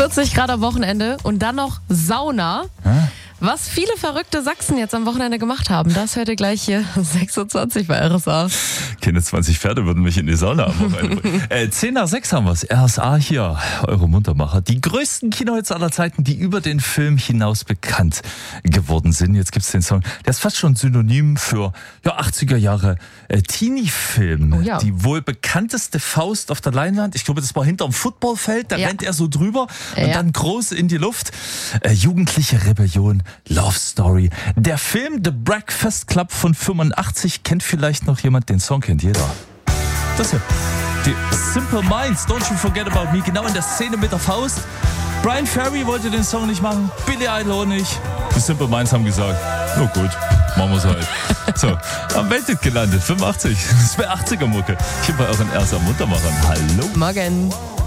40 Grad am Wochenende und dann noch Sauna. Was viele verrückte Sachsen jetzt am Wochenende gemacht haben, das hört ihr gleich hier 6.20 bei RSA. Keine 20 Pferde würden mich in die Sauna am Wochenende bringen. 10 nach 6 haben wir es. RSA hier, eure Muntermacher. Die größten Kinohits aller Zeiten, die über den Film hinaus bekannt geworden sind. Jetzt gibt's den Song, der ist fast schon synonym für 80er Jahre Teenie-Film. Oh ja. Die wohl bekannteste Faust auf der Leinwand. Ich glaube, das war hinterm Footballfeld. Da rennt er so drüber und dann groß in die Luft. Jugendliche Rebellion. Love Story. Der Film The Breakfast Club von 85 kennt vielleicht noch jemand, den Song kennt jeder. Das hier. Die Simple Minds, Don't You Forget About Me, genau in der Szene mit der Faust. Brian Ferry wollte den Song nicht machen, Billy Idol auch nicht. Die Simple Minds haben gesagt, na gut, machen wir's halt. So, am Welthit gelandet, 85. Das wäre 80er-Mucke. Hier bei euren RSA Muntermachern. Hallo. Morgen.